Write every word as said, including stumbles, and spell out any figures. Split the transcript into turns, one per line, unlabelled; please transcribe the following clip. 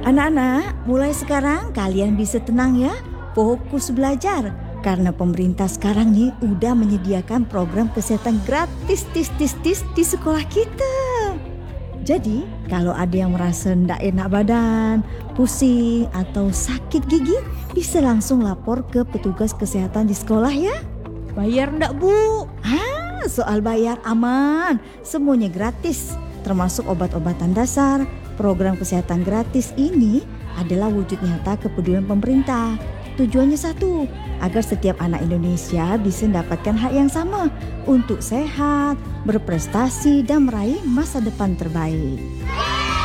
Anak-anak, mulai sekarang kalian bisa tenang ya, fokus belajar. Karena pemerintah sekarang nih udah menyediakan program kesehatan gratis tis tis tis di sekolah kita. Jadi kalau ada yang merasa ndak enak badan, pusing atau sakit gigi, bisa langsung lapor ke petugas kesehatan di sekolah ya.
Bayar ndak, Bu?
Ah, soal bayar aman, semuanya gratis, termasuk obat-obatan dasar. Program kesehatan gratis ini adalah wujud nyata kepedulian pemerintah. Tujuannya satu, agar setiap anak Indonesia bisa mendapatkan hak yang sama untuk sehat, berprestasi, dan meraih masa depan terbaik.